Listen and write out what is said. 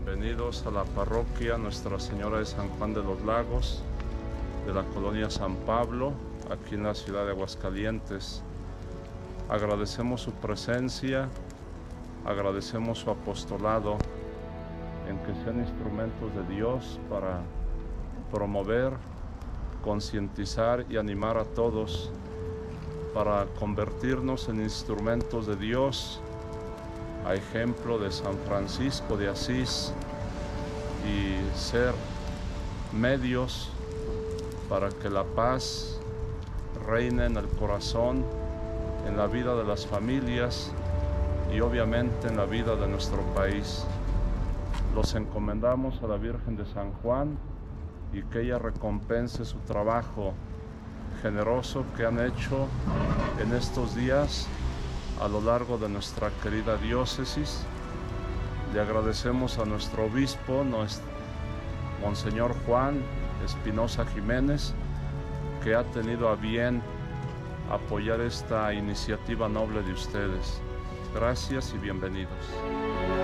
Bienvenidos a la parroquia Nuestra Señora de San Juan de los Lagos, de la colonia San Pablo, aquí en la ciudad de Aguascalientes. Agradecemos su presencia, agradecemos su apostolado, en que sean instrumentos de Dios para promover, concientizar y animar a todos para convertirnos en instrumentos de Dios, a ejemplo de San Francisco de Asís, y ser medios para que la paz reine en el corazón, en la vida de las familias y obviamente en la vida de nuestro país. Los encomendamos a la Virgen de San Juan y que ella recompense su trabajo generoso que han hecho en estos días a lo largo de nuestra querida diócesis. Le agradecemos a nuestro obispo, Monseñor Juan Espinosa Jiménez, que ha tenido a bien apoyar esta iniciativa noble de ustedes. Gracias y bienvenidos.